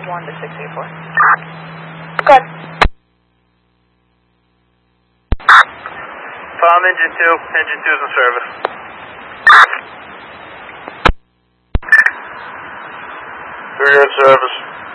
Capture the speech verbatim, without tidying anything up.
one to six eight four. Good. Farm engine two, engine two is in service. Three in service.